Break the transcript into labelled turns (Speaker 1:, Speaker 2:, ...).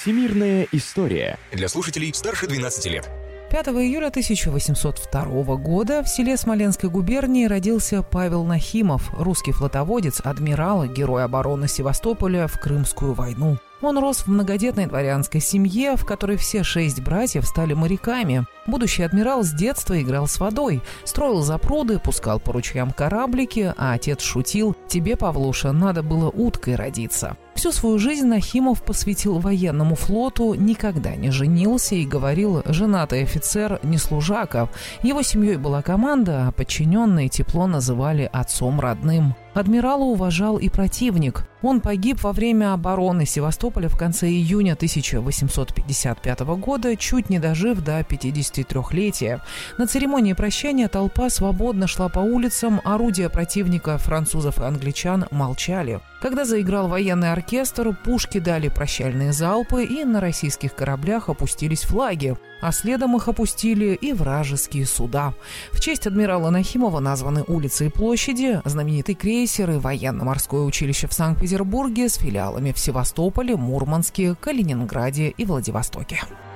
Speaker 1: Всемирная история.
Speaker 2: Для слушателей старше 12 лет.
Speaker 3: 5 июля 1802 года в селе Смоленской губернии родился Павел Нахимов, русский флотоводец, адмирал, герой обороны Севастополя в Крымскую войну. Он рос в многодетной дворянской семье, в которой все 6 братьев стали моряками. Будущий адмирал с детства играл с водой, строил запруды, пускал по ручьям кораблики, а отец шутил: «Тебе, Павлуша, надо было уткой родиться». Всю свою жизнь Нахимов посвятил военному флоту, никогда не женился и говорил: «Женатый офицер не служака». Его семьей была команда, а подчиненные тепло называли отцом родным. Адмирала уважал и противник. Он погиб во время обороны Севастополя в конце июня 1855 года, чуть не дожив до 53-летия. На церемонии прощания толпа свободно шла по улицам, орудия противника, французов и англичан, молчали. Когда заиграл военный оркестр, пушки дали прощальные залпы, и на российских кораблях опустились флаги, а следом их опустили и вражеские суда. В честь адмирала Нахимова названы улицы и площади, знаменитый крейсер и военно-морское училище в Санкт-Петербурге с филиалами в Севастополе, Мурманске, Калининграде и Владивостоке.